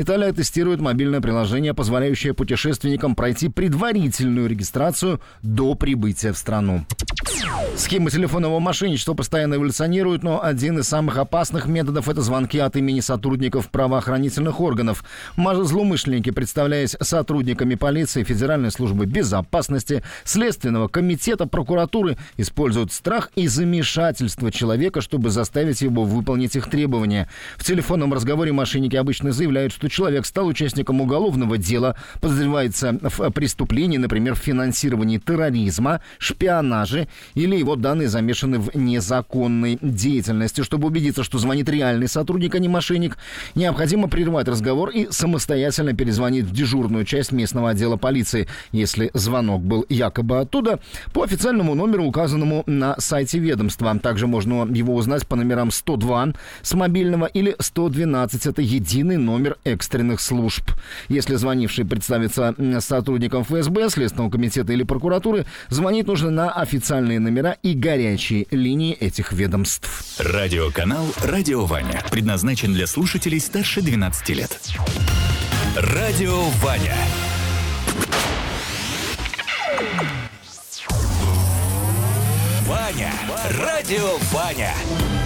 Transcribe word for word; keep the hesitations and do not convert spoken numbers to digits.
Италия тестирует мобильное приложение, позволяющее путешественникам пройти предварительную регистрацию до прибытия в страну. Схемы телефонного мошенничества постоянно эволюционируют, но один из самых опасных методов – это звонки от имени сотрудников правоохранительных органов. Злоумышленники, представляясь сотрудниками полиции, Федеральной службы безопасности, Следственного комитета, прокуратуры, используют страх и замешательство человека, чтобы заставить его выполнить их требования. В телефонном разговоре мошенники обычно заявляют, что человек стал участником уголовного дела, подозревается в преступлении, например, в финансировании терроризма, шпионаже, или его данные замешаны в незаконной деятельности. Чтобы убедиться, что звонит реальный сотрудник, а не мошенник, необходимо прервать разговор и самостоятельно перезвонить в дежурную часть местного отдела полиции, если звонок был якобы оттуда, по официальному номеру, указанному на сайте ведомства. Также можно его узнать по номерам сто два с мобильного или сто двенадцать. Это единый номер экстренных служб. Если звонивший представится сотрудником эф эс бэ, Следственного комитета или прокуратуры, звонить нужно на официальные номера и горячие линии этих ведомств. Радиоканал «Радио Ваня» предназначен для слушателей старше двенадцати лет. Радио Ваня. Ваня. Радио Ваня.